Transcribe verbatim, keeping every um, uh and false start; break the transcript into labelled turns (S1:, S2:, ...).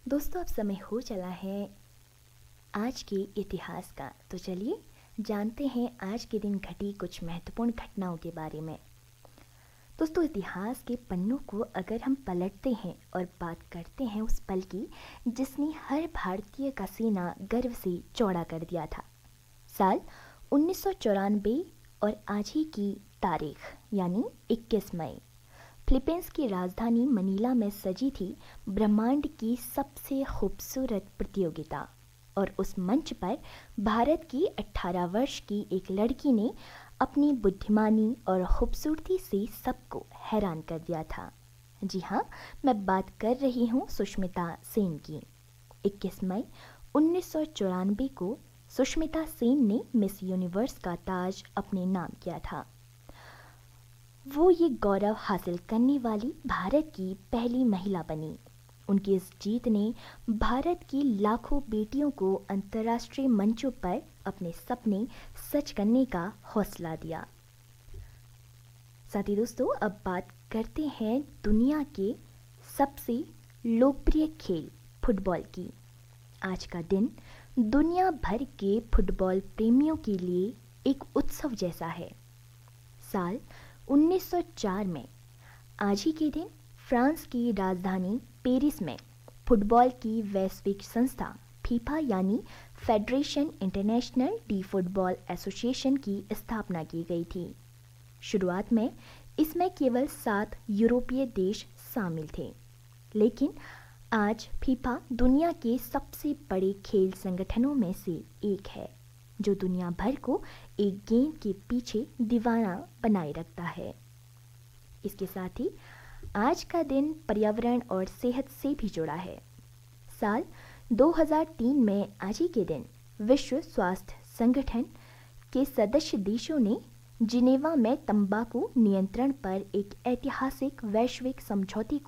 S1: दोस्तों अब समय हो चला है आज के इतिहास का। तो चलिए जानते हैं आज के दिन घटी कुछ महत्वपूर्ण घटनाओं के बारे में। दोस्तों इतिहास के पन्नों को अगर हम पलटते हैं और बात करते हैं उस पल की जिसने हर भारतीय का सीना गर्व से चौड़ा कर दिया था। साल उन्नीस सौ चौरानवे और आज ही की तारीख यानी इक्कीस मई फिलीपींस की राजधानी मनीला में सजी थी ब्रह्मांड की सबसे खूबसूरत प्रतियोगिता। और उस मंच पर भारत की अठारह वर्ष की एक लड़की ने अपनी बुद्धिमानी और खूबसूरती से सबको हैरान कर दिया था। जी हाँ, मैं बात कर रही हूँ सुष्मिता सेन की। इक्कीस मई उन्नीस सौ चौरानवे को सुष्मिता सेन ने मिस यूनिवर्स का ताज अपने नाम किया था। वो ये गौरव हासिल करने वाली भारत की पहली महिला बनी। उनकी इस जीत ने भारत की लाखों बेटियों को अंतर्राष्ट्रीय मंचों पर अपने सपने सच करने का हौसला दिया। साथी दोस्तों, अब बात करते हैं दुनिया के सबसे लोकप्रिय खेल फुटबॉल की। आज का दिन दुनिया भर के फुटबॉल प्रेमियों के लिए एक उत्सव जैसा है। साल उन्नीस सौ चार में आज ही के दिन फ्रांस की राजधानी पेरिस में फुटबॉल की वैश्विक संस्था फीफा यानी federation international D football association की स्थापना की गई थी। शुरुआत में इसमें केवल सात यूरोपीय देश शामिल थे, लेकिन आज फीफा दुनिया के सबसे बड़े खेल संगठनों में से एक है जो दुनिया भर को एक गेम के पीछे दीवाना बनाए रखता है। इसके साथ ही आज का दिन पर्यावरण और सेहत से भी जुड़ा है। साल दो हज़ार तीन में आज ही के दिन विश्व स्वास्थ्य संगठन के सदस्य देशों ने जिनेवा में तंबाकू नियंत्रण पर एक ऐतिहासिक वैश्विक समझौते